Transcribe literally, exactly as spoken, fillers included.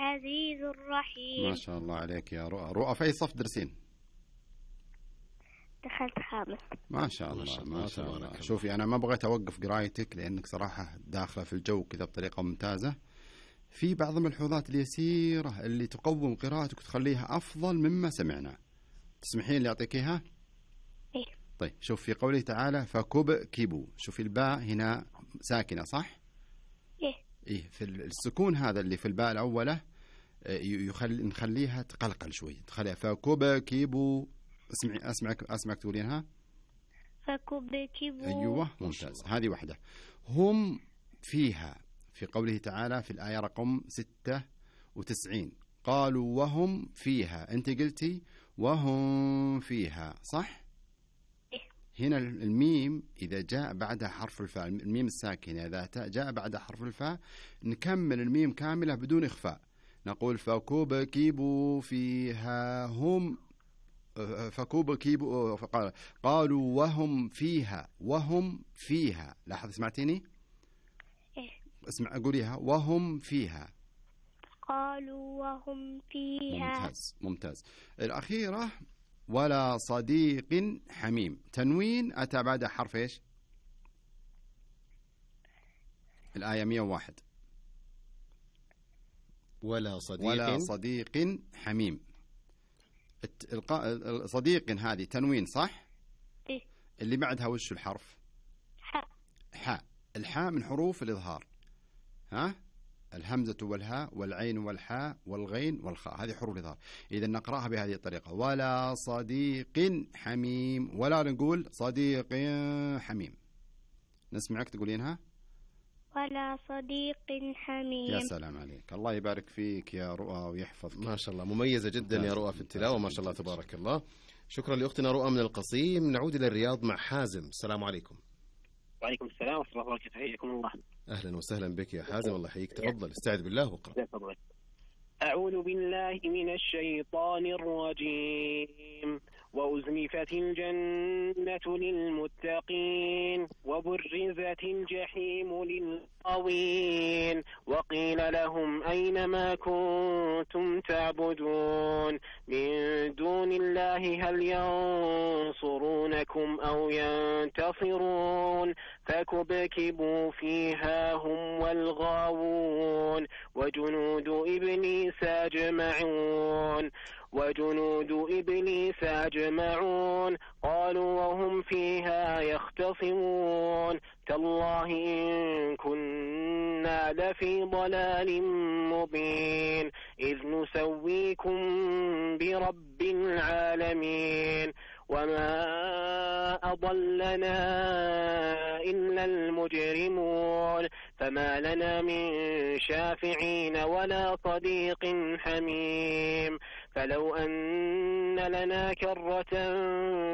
العزيز الرحيم. ما شاء الله عليك يا رؤى. رؤى في أي صف درسين؟ دخلت خامس. ما شاء الله ما شاء الله, الله. شوفي أنا ما بغيت أوقف قرايتك لأنك صراحة داخلة في الجو كذا بطريقة ممتازة. في بعض الملحوظات اليسيرة اللي تقوم قراءتك وتخليها أفضل مما سمعنا. تسمحين لي أعطيك إياها؟ إيه. طيب شوف في قوله تعالى فكبكبوا. شوفي الباء هنا ساكنة صح؟ إيه. إيه في السكون هذا اللي في الباء الأولى يخلي نخليها تقلقل شوي. تخليها فكبكبوا. اسمعي أسمعك أسمعك تقولينها. فكبكبوا. أيوة ممتاز. هذه واحدة. هم فيها في قوله تعالى في الآية رقم ستة وتسعين قالوا وهم فيها. أنت قلتي وهم فيها صح؟ إيه. هنا الميم إذا جاء بعدها حرف الفاء الميم الساكنة إذا جاء بعدها حرف الفاء نكمل الميم كاملة بدون إخفاء. نقول فكبكبوا فيها هم فكبكبوا قالوا وهم فيها وهم فيها. لاحظ سمعتيني؟ إيه. اسمع قوليها وهم فيها. قالوا وهم فيها. ممتاز ممتاز. الأخيرة ولا صديق حميم. تنوين أتى بعد حرف إيش؟ الآية مئة وواحد. ولا صديق ولا صديق حميم. صديق هذه تنوين صح؟ إيه. اللي بعدها وش الحرف؟ حاء. حاء. الحاء من حروف الإظهار. ها؟ الهمزة والهاء والعين والحاء والغين والخاء هذه حروف الإظهار. إذا نقرأها بهذه الطريقة ولا صديق حميم ولا نقول صديق حميم. نسمعك تقولينها. ولا صديق حميم. يا سلام عليك. الله يبارك فيك يا رؤى ويحفظك. ما شاء الله مميزة جدا يا رؤى في التلاوة ما شاء الله تبارك الله. شكرا لأختنا رؤى من القصيم. نعود إلى الرياض مع حازم. السلام عليكم. وعليكم السلام ورحمة الله وبركاته. حياكم الله. أهلا وسهلا بك يا حازم. الله يحييك. تفضل استعذ بالله واقرأ. أعوذ بالله من الشيطان الرجيم. وأزلفت الجنة للمتقين وبرزت الجحيم للغاوين وقيل لهم أين ما كنتم تعبدون من دون الله هل ينصرونكم أو ينتصرون فكبكبوا فيها هم والغاوون وجنود إبليس أجمعون وجنود إبليس أجمعون قالوا وهم فيها يختصمون تالله إن كنا لفي ضلال مبين إذ نسويكم برب العالمين وما أضلنا إلا المجرمون فما لنا من شافعين ولا صديق حميم فلو أن لنا كرة